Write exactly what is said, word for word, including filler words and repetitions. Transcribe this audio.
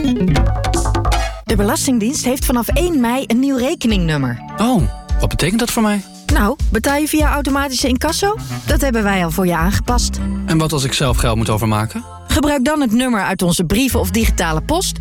De Belastingdienst heeft vanaf één mei een nieuw rekeningnummer. Oh, wat betekent dat voor mij? Nou, betaal je via automatische incasso? Dat hebben wij al voor je aangepast. En wat als ik zelf geld moet overmaken? Gebruik dan het nummer uit onze brieven of digitale post